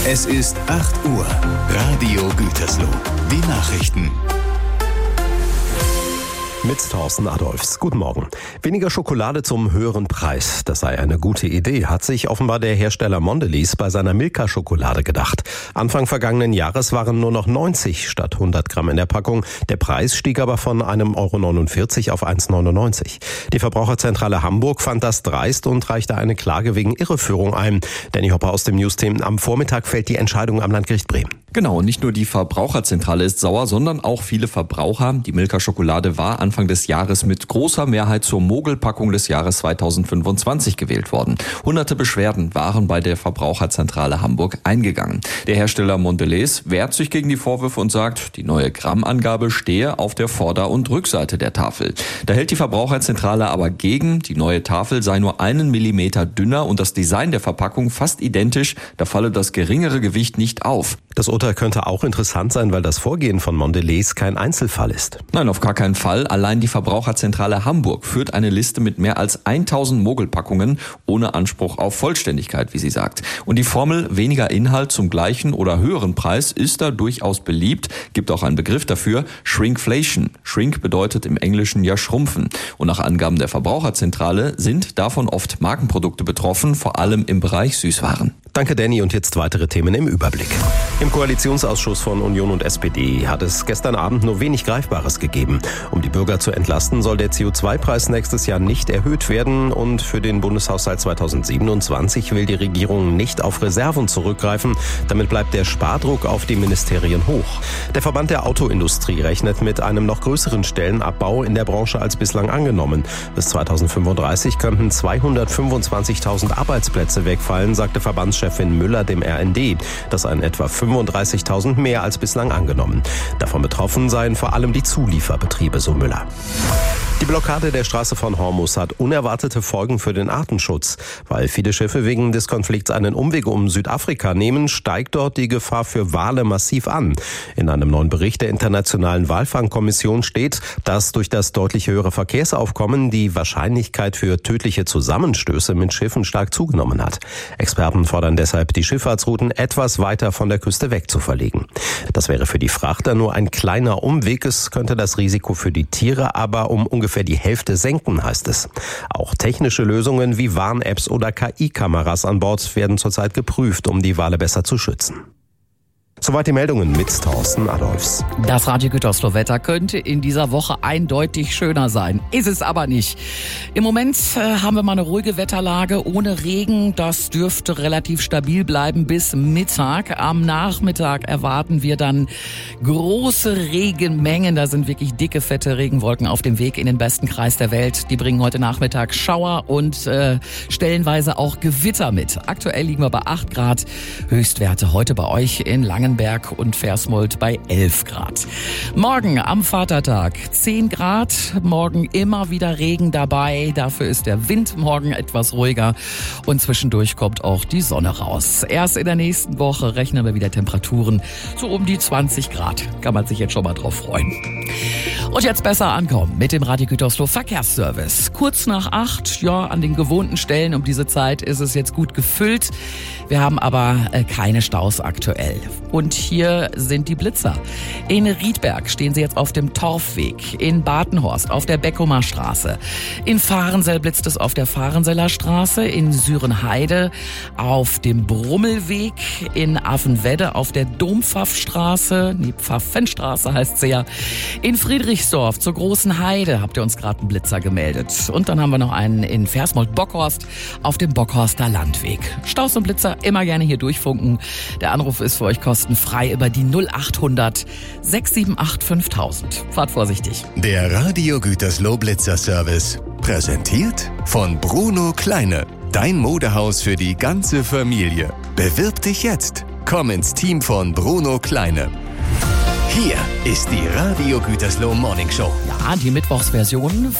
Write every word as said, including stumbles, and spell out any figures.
Es ist acht Uhr. Radio Gütersloh. Die Nachrichten. Mit Thorsten Adolfs. Guten Morgen. Weniger Schokolade zum höheren Preis. Das sei eine gute Idee, hat sich offenbar der Hersteller Mondelez bei seiner Milka-Schokolade gedacht. Anfang vergangenen Jahres waren nur noch neunzig statt hundert Gramm in der Packung. Der Preis stieg aber von einem Euro neunundvierzig auf eins neunundneunzig. Die Verbraucherzentrale Hamburg fand das dreist und reichte eine Klage wegen Irreführung ein. Danny Hopper aus dem Newsteam. Am Vormittag fällt die Entscheidung am Landgericht Bremen. Genau, und nicht nur die Verbraucherzentrale ist sauer, sondern auch viele Verbraucher. Die Milka-Schokolade war Anfang des Jahres mit großer Mehrheit zur Mogelpackung des Jahres zweitausendfünfundzwanzig gewählt worden. Hunderte Beschwerden waren bei der Verbraucherzentrale Hamburg eingegangen. Der Hersteller Mondelez wehrt sich gegen die Vorwürfe und sagt, die neue Grammangabe stehe auf der Vorder- und Rückseite der Tafel. Da hält die Verbraucherzentrale aber gegen, die neue Tafel sei nur einen Millimeter dünner und das Design der Verpackung fast identisch, da falle das geringere Gewicht nicht auf. Das Urteil könnte auch interessant sein, weil das Vorgehen von Mondelez kein Einzelfall ist. Nein, auf gar keinen Fall. Allein die Verbraucherzentrale Hamburg führt eine Liste mit mehr als tausend Mogelpackungen ohne Anspruch auf Vollständigkeit, wie sie sagt. Und die Formel weniger Inhalt zum gleichen oder höheren Preis ist da durchaus beliebt. Gibt auch einen Begriff dafür, Shrinkflation. Shrink bedeutet im Englischen ja schrumpfen. Und nach Angaben der Verbraucherzentrale sind davon oft Markenprodukte betroffen, vor allem im Bereich Süßwaren. Danke, Danny. Und jetzt weitere Themen im Überblick. Im Koalitionsausschuss von Union und S P D hat es gestern Abend nur wenig Greifbares gegeben. Um die Bürger zu entlasten, soll der C O zwei Preis nächstes Jahr nicht erhöht werden. Und für den Bundeshaushalt zweitausendsiebenundzwanzig will die Regierung nicht auf Reserven zurückgreifen. Damit bleibt der Spardruck auf die Ministerien hoch. Der Verband der Autoindustrie rechnet mit einem noch größeren Stellenabbau in der Branche als bislang angenommen. Bis zweitausendfünfunddreißig könnten zweihundertfünfundzwanzigtausend Arbeitsplätze wegfallen, sagte Verbandschefin Müller dem R N D. Das seien etwa fünfunddreißigtausend mehr als bislang angenommen. Davon betroffen seien vor allem die Zulieferbetriebe, so Müller. Die Blockade der Straße von Hormuz hat unerwartete Folgen für den Artenschutz. Weil viele Schiffe wegen des Konflikts einen Umweg um Südafrika nehmen, steigt dort die Gefahr für Wale massiv an. In einem neuen Bericht der Internationalen Walfangkommission steht, dass durch das deutlich höhere Verkehrsaufkommen die Wahrscheinlichkeit für tödliche Zusammenstöße mit Schiffen stark zugenommen hat. Experten fordern deshalb, die Schifffahrtsrouten etwas weiter von der Küste weg zu verlegen. Das wäre für die Frachter nur ein kleiner Umweg. Es könnte das Risiko für die Tiere aber um ungefähr die Hälfte senken, heißt es. Auch technische Lösungen wie Warn-Apps oder K I-Kameras an Bord werden zurzeit geprüft, um die Wale besser zu schützen. Soweit die Meldungen mit Thorsten Adolfs. Das Radio Gütersloh Wetter könnte in dieser Woche eindeutig schöner sein. Ist es aber nicht. Im Moment äh, haben wir mal eine ruhige Wetterlage ohne Regen. Das dürfte relativ stabil bleiben bis Mittag. Am Nachmittag erwarten wir dann große Regenmengen. Da sind wirklich dicke, fette Regenwolken auf dem Weg in den besten Kreis der Welt. Die bringen heute Nachmittag Schauer und äh, stellenweise auch Gewitter mit. Aktuell liegen wir bei acht Grad. Höchstwerte heute bei euch in Langenberg und Versmold bei elf Grad. Morgen am Vatertag zehn Grad. Morgen immer wieder Regen dabei. Dafür ist der Wind morgen etwas ruhiger. Und zwischendurch kommt auch die Sonne raus. Erst in der nächsten Woche rechnen wir wieder Temperaturen so um die zwanzig Grad. Kann man sich jetzt schon mal drauf freuen. Und jetzt besser ankommen mit dem Radio Gütersloh Verkehrsservice. Kurz nach acht, ja, an den gewohnten Stellen um diese Zeit ist es jetzt gut gefüllt. Wir haben aber äh, keine Staus aktuell. Und hier sind die Blitzer. In Riedberg stehen sie jetzt auf dem Torfweg, in Batenhorst auf der Beckumer Straße, in Fahrensell blitzt es auf der Fahrenseller Straße, in Sürenheide auf dem Brummelweg, in Affenwedde auf der Dompfaffstraße, nee, Pfaffenstraße heißt sie ja, in Friedrichsdorf zur Großen Heide habt ihr uns gerade einen Blitzer gemeldet. Und dann haben wir noch einen in Versmold-Bockhorst auf dem Bockhorster Landweg. Staus und Blitzer immer gerne hier durchfunken. Der Anruf ist für euch kostenfrei über die null achthundert sechs sieben acht fünftausend. Fahrt vorsichtig. Der Radio Gütersloh Blitzer Service. Präsentiert von Bruno Kleine. Dein Modehaus für die ganze Familie. Bewirb dich jetzt. Komm ins Team von Bruno Kleine. Hier ist die Radio Gütersloh Morning Show. Ja, die Mittwochsversion